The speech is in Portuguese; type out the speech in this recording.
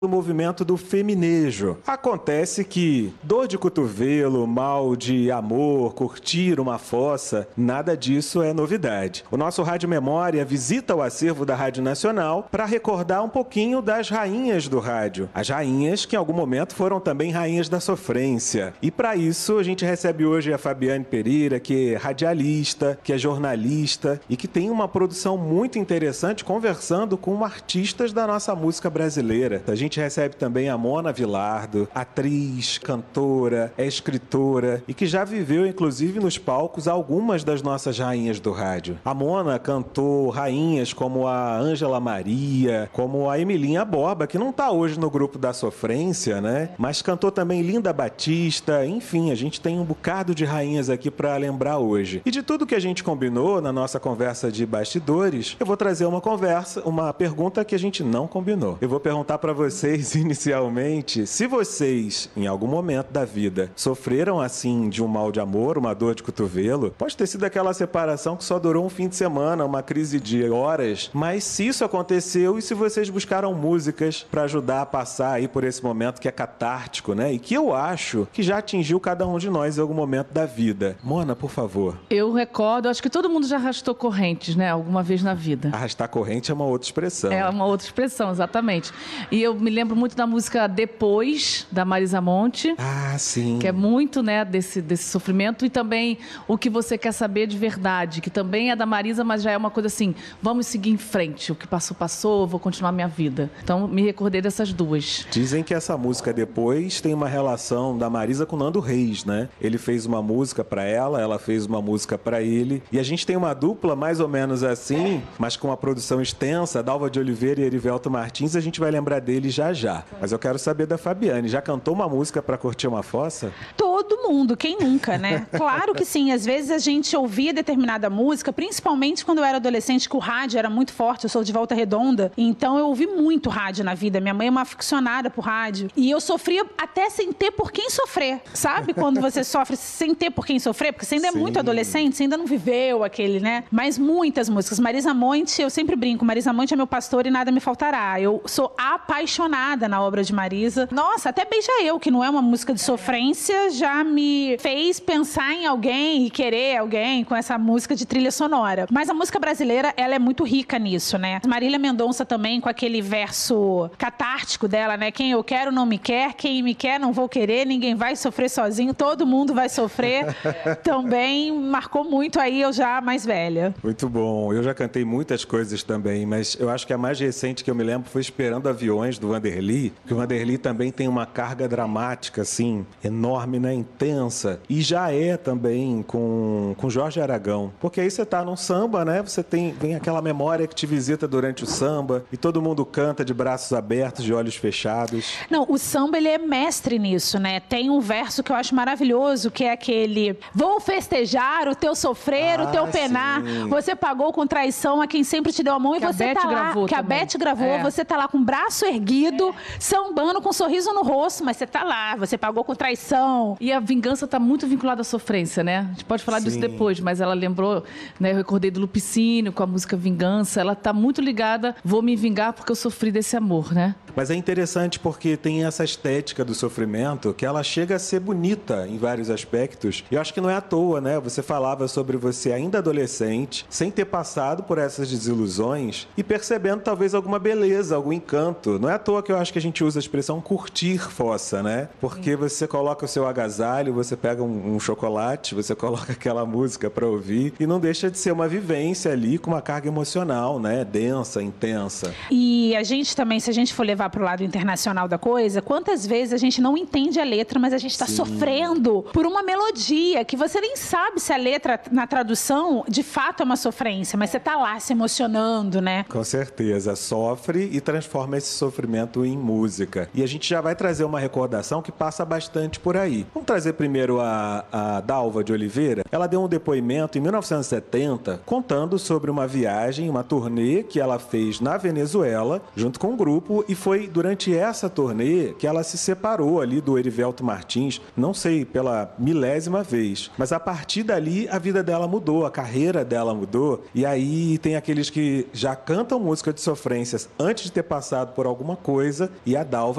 do movimento do feminejo. Acontece que dor de cotovelo, mal de amor, curtir uma fossa, nada disso é novidade. O nosso Rádio Memória visita o acervo da Rádio Nacional para recordar um pouquinho das rainhas do rádio. As rainhas que em algum momento foram também rainhas da sofrência. E para isso a gente recebe hoje a Fabiane Pereira, que é radialista, que é jornalista e que tem uma produção muito interessante conversando com artistas da nossa música brasileira. A gente recebe também a Mona Vilardo, atriz, cantora, é escritora e que já viveu, inclusive, nos palcos algumas das nossas rainhas do rádio. A Mona cantou rainhas como a Ângela Maria, como a Emilinha Borba, que não está hoje no grupo da sofrência, né? Mas cantou também Linda Batista, enfim, a gente tem um bocado de rainhas aqui para lembrar hoje. E de tudo que a gente combinou na nossa conversa de bastidores, eu vou trazer uma pergunta que a gente não combinou. Eu vou perguntar para vocês, inicialmente, se vocês, em algum momento da vida, sofreram, assim, de um mal de amor, uma dor de cotovelo, pode ter sido aquela separação que só durou um fim de semana, uma crise de horas, mas se isso aconteceu e se vocês buscaram músicas para ajudar a passar aí por esse momento que é catártico, né? E que eu acho que já atingiu cada um de nós em algum momento da vida. Mona, por favor. Eu recordo, acho que todo mundo já arrastou correntes, né? Alguma vez na vida. Arrastar corrente é uma outra expressão. É uma outra expressão, exatamente. E eu me lembro muito da música Depois, da Marisa Monte. Ah, sim. Que é muito, né, desse sofrimento. E também O Que Você Quer Saber de Verdade, que também é da Marisa, mas já é uma coisa assim, vamos seguir em frente. O que passou, passou, vou continuar minha vida. Então, me recordei dessas duas. Dizem que essa música Depois tem uma relação da Marisa com Nando Reis, né? Ele fez uma música pra ela fez uma música pra ele. E a gente tem uma dupla mais ou menos assim, mas com uma produção extensa, Dalva de Oliveira e Erivelto Martins, a gente vai lembrar dele já já. Mas eu quero saber da Fabiane, já cantou uma música pra curtir uma fossa? Todo mundo, quem nunca, né? Claro que sim, às vezes a gente ouvia determinada música, principalmente quando eu era adolescente, que o rádio era muito forte, eu sou de Volta Redonda, então eu ouvi muito rádio na vida, minha mãe é uma aficionada por rádio, e eu sofria até sem ter por quem sofrer, sabe? Quando você sofre sem ter por quem sofrer, porque você ainda é muito adolescente, você ainda não viveu aquele, né? Mas muitas músicas, Marisa Monte, eu sempre brinco, Marisa Monte é meu pastor e nada me faltará, eu sou apaixonada na obra de Marisa. Nossa, até Beija Eu, que não é uma música de sofrência, já me fez pensar em alguém e querer alguém com essa música de trilha sonora. Mas a música brasileira, ela é muito rica nisso, né? Marília Mendonça também, com aquele verso catártico dela, né? Quem eu quero não me quer, quem me quer não vou querer, ninguém vai sofrer sozinho, todo mundo vai sofrer. Também marcou muito aí, eu já mais velha. Muito bom. Eu já cantei muitas coisas também, mas eu acho que a mais recente que eu me lembro foi Esperando Aviões, do Vanderly, que o Vanderly também tem uma carga dramática, assim, enorme, né? Intensa. E já é também com Jorge Aragão. Porque aí você tá num samba, né? Você vem aquela memória que te visita durante o samba e todo mundo canta de braços abertos, de olhos fechados. Não, o samba, ele é mestre nisso, né? Tem um verso que eu acho maravilhoso, que é aquele: vou festejar o teu sofrer, o teu penar. Sim. Você pagou com traição a quem sempre te deu a mão, que e você tá lá, que a Beth gravou, você tá lá com o braço erguido, sambando com um sorriso no rosto, mas você tá lá, você pagou com traição. E a vingança tá muito vinculada à sofrência, né? A gente pode falar disso depois, mas ela lembrou, né? Eu recordei do Lupicínio com a música Vingança, ela tá muito ligada, vou me vingar porque eu sofri desse amor, né? Mas é interessante porque tem essa estética do sofrimento que ela chega a ser bonita em vários aspectos. E eu acho que não é à toa, né? Você falava sobre você ainda adolescente, sem ter passado por essas desilusões e percebendo talvez alguma beleza, algum encanto. Não é à toa que eu acho que a gente usa a expressão curtir fossa, né? Porque você coloca o seu agasalho, você pega um chocolate, você coloca aquela música para ouvir e não deixa de ser uma vivência ali com uma carga emocional, né? Densa, intensa. E a gente também, se a gente for levar para o lado internacional da coisa, quantas vezes a gente não entende a letra, mas a gente está sofrendo por uma melodia que você nem sabe se a letra na tradução de fato é uma sofrência, mas você está lá se emocionando, né? Com certeza, sofre e transforma esse sofrimento em música. E a gente já vai trazer uma recordação que passa bastante por aí. Vamos trazer primeiro a Dalva de Oliveira. Ela deu um depoimento em 1970 contando sobre uma viagem, uma turnê que ela fez na Venezuela junto com um grupo, e foi durante essa turnê que ela se separou ali do Erivelto Martins, não sei, pela milésima vez. Mas a partir dali a vida dela mudou, a carreira dela mudou, e aí tem aqueles que já cantam música de sofrências antes de ter passado por alguma coisa, e a Dalva